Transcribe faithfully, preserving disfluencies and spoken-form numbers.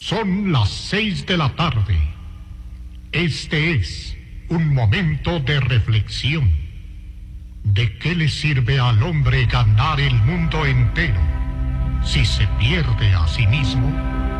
Son las seis de la tarde. Este es un momento de reflexión. ¿De qué le sirve al hombre ganar el mundo entero si se pierde a sí mismo?